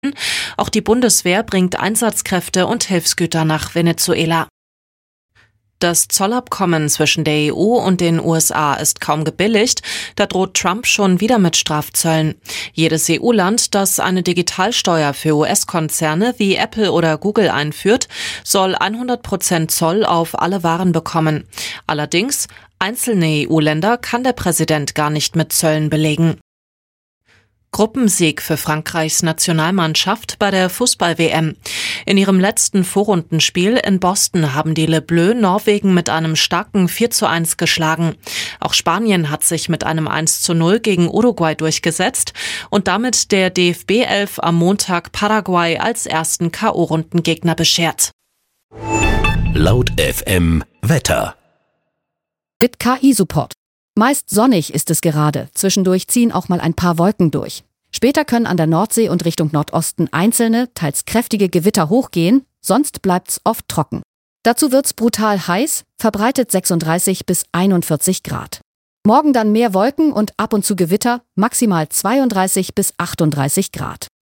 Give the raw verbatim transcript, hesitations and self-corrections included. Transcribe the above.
Auch die Bundeswehr bringt Einsatzkräfte und Hilfsgüter nach Venezuela. Das Zollabkommen zwischen der E U und den U S A ist kaum gebilligt, da droht Trump schon wieder mit Strafzöllen. Jedes E U-Land, das eine Digitalsteuer für U S-Konzerne wie Apple oder Google einführt, soll hundert Prozent Zoll auf alle Waren bekommen. Allerdings, einzelne E U-Länder kann der Präsident gar nicht mit Zöllen belegen. Gruppensieg für Frankreichs Nationalmannschaft bei der Fußball-W M. In ihrem letzten Vorrundenspiel in Boston haben die Le Bleus Norwegen mit einem starken vier zu eins geschlagen. Auch Spanien hat sich mit einem eins zu null gegen Uruguay durchgesetzt und damit der D F B elf am Montag Paraguay als ersten K O-Rundengegner beschert. Laut F M Wetter. Mit K I-Support. Meist sonnig ist es gerade, zwischendurch ziehen auch mal ein paar Wolken durch. Später können an der Nordsee und Richtung Nordosten einzelne, teils kräftige Gewitter hochgehen, sonst bleibt's oft trocken. Dazu wird's brutal heiß, verbreitet sechsunddreißig bis einundvierzig Grad. Morgen dann mehr Wolken und ab und zu Gewitter, maximal zweiunddreißig bis achtunddreißig Grad.